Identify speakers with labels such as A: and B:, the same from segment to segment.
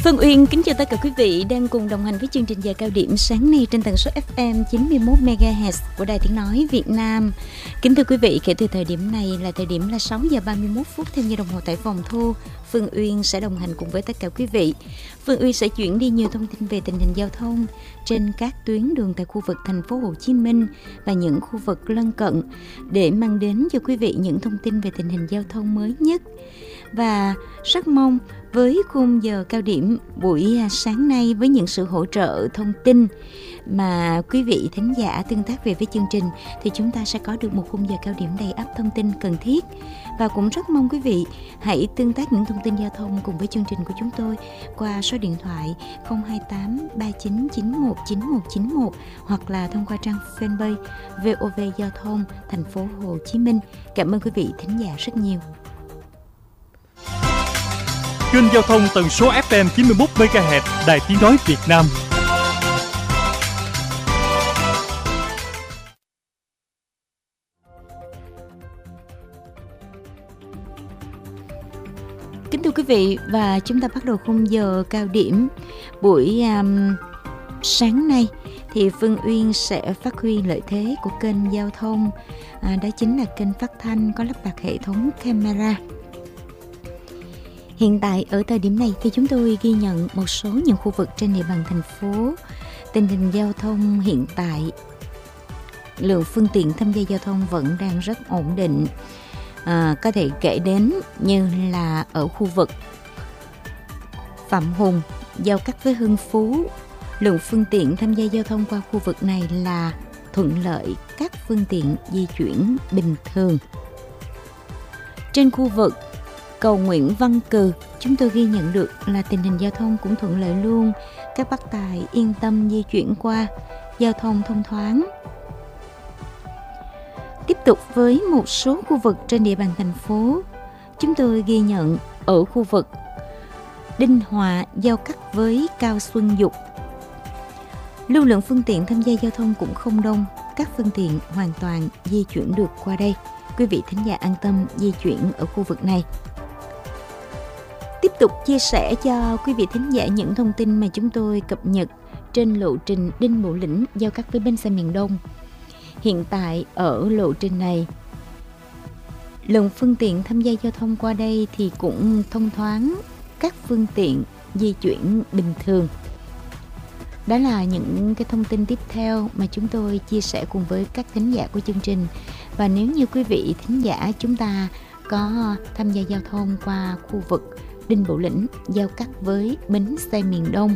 A: Phương Uyên kính chào tất cả quý vị đang cùng đồng hành với chương trình giờ cao điểm sáng nay trên tần số FM 91 MHz của Đài Tiếng nói Việt Nam. Kính thưa quý vị, kể từ thời điểm này là thời điểm là 6 giờ 31 phút theo như đồng hồ tại phòng thu. Phương Uyên sẽ đồng hành cùng với tất cả quý vị. Phương Uyên sẽ chuyển đi nhiều thông tin về tình hình giao thông trên các tuyến đường tại khu vực thành phố Hồ Chí Minh và những khu vực lân cận để mang đến cho quý vị những thông tin về tình hình giao thông mới nhất. Và rất mong với khung giờ cao điểm buổi sáng nay với những sự hỗ trợ thông tin mà quý vị thính giả tương tác về với chương trình thì chúng ta sẽ có được một khung giờ cao điểm đầy ắp thông tin cần thiết. Và cũng rất mong quý vị hãy tương tác những thông tin giao thông cùng với chương trình của chúng tôi qua số điện thoại 028 3991 9191 hoặc là thông qua trang fanpage VOV Giao thông thành phố Hồ Chí Minh. Cảm ơn quý vị thính giả rất nhiều.
B: Kênh giao thông tần số FM 91 MHz Đài Tiếng nói Việt Nam.
A: Kính thưa quý vị, và chúng ta bắt đầu khung giờ cao điểm buổi sáng nay thì Phương Uyên sẽ phát huy lợi thế của kênh giao thông, đó chính là kênh phát thanh có lắp đặt hệ thống camera. Hiện tại ở thời điểm này thì chúng tôi ghi nhận một số những khu vực trên địa bàn thành phố. Tình hình giao thông hiện tại, lượng phương tiện tham gia giao thông vẫn đang rất ổn định. Có thể kể đến như là ở khu vực Phạm Hùng, giao cắt với Hưng Phú, lượng phương tiện tham gia giao thông qua khu vực này là thuận lợi, các phương tiện di chuyển bình thường. Trên khu vực cầu Nguyễn Văn Cừ, chúng tôi ghi nhận được là tình hình giao thông cũng thuận lợi luôn. Các bác tài yên tâm di chuyển qua, giao thông thông thoáng. Tiếp tục với một số khu vực trên địa bàn thành phố, chúng tôi ghi nhận ở khu vực Đinh Hòa giao cắt với Cao Xuân Dục. Lưu lượng phương tiện tham gia giao thông cũng không đông, các phương tiện hoàn toàn di chuyển được qua đây. Quý vị thính giả an tâm di chuyển ở khu vực này. Tiếp tục chia sẻ cho quý vị thính giả những thông tin mà chúng tôi cập nhật trên lộ trình Đinh Bộ Lĩnh giao cắt với bến xe miền Đông. Hiện tại ở lộ trình này, lượng phương tiện tham gia giao thông qua đây thì cũng thông thoáng, các phương tiện di chuyển bình thường. Đó là những cái thông tin tiếp theo mà chúng tôi chia sẻ cùng với các thính giả của chương trình. Và nếu như quý vị thính giả chúng ta có tham gia giao thông qua khu vực Đinh Bộ Lĩnh giao cắt với bến xe miền Đông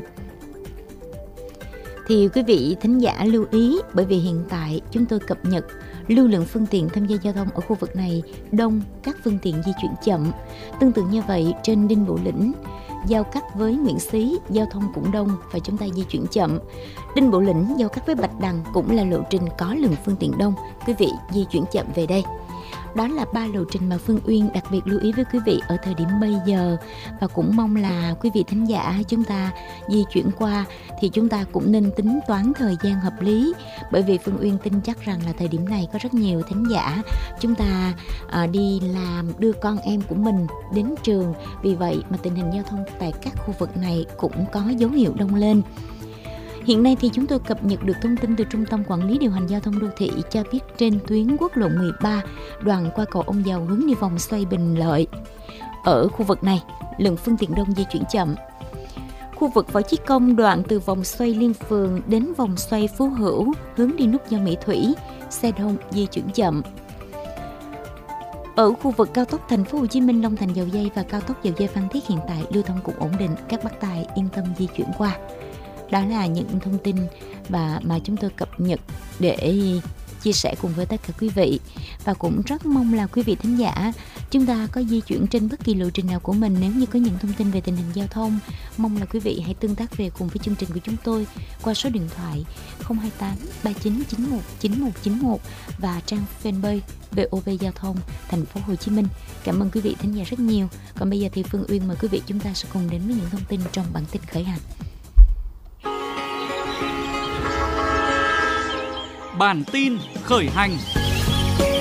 A: thì quý vị thính giả lưu ý, bởi vì hiện tại chúng tôi cập nhật lưu lượng phương tiện tham gia giao thông ở khu vực này đông, các phương tiện di chuyển chậm. Tương tự như vậy, trên Đinh Bộ Lĩnh giao cắt với Nguyễn Xí giao thông cũng đông và chúng ta di chuyển chậm. Đinh Bộ Lĩnh giao cắt với Bạch Đằng cũng là lộ trình có lượng phương tiện đông, quý vị di chuyển chậm về đây. Đó là 3 lộ trình mà Phương Uyên đặc biệt lưu ý với quý vị ở thời điểm bây giờ. Và cũng mong là quý vị thính giả chúng ta di chuyển qua thì chúng ta cũng nên tính toán thời gian hợp lý. Bởi vì Phương Uyên tin chắc rằng là thời điểm này có rất nhiều thính giả chúng ta đi làm, đưa con em của mình đến trường. Vì vậy mà tình hình giao thông tại các khu vực này cũng có dấu hiệu đông lên. Hiện nay thì chúng tôi cập nhật được thông tin từ Trung tâm Quản lý Điều hành Giao thông Đô thị cho biết trên tuyến quốc lộ 13 đoạn qua cầu Ông Giàu hướng đi vòng xoay Bình Lợi. Ở khu vực này, lượng phương tiện đông di chuyển chậm. Khu vực Võ Chí Công đoạn từ vòng xoay Liên Phường đến vòng xoay Phú Hữu hướng đi nút giao Mỹ Thủy, xe đông di chuyển chậm. Ở khu vực cao tốc Thành phố Hồ Chí Minh Long Thành Dầu Giây và cao tốc Dầu Giây Phan Thiết hiện tại lưu thông cũng ổn định, các bác tài yên tâm di chuyển qua. Đó là những thông tin mà chúng tôi cập nhật để chia sẻ cùng với tất cả quý vị. Và cũng rất mong là quý vị thính giả chúng ta có di chuyển trên bất kỳ lộ trình nào của mình. Nếu như có những thông tin về tình hình giao thông, mong là quý vị hãy tương tác về cùng với chương trình của chúng tôi qua số điện thoại 028 3991 9191 và trang fanpage VOV Giao thông thành phố Hồ Chí Minh. Cảm ơn quý vị thính giả rất nhiều. Còn bây giờ thì Phương Uyên mời quý vị chúng ta sẽ cùng đến với những thông tin trong bản tin khởi hành.
C: Bản tin khởi hành.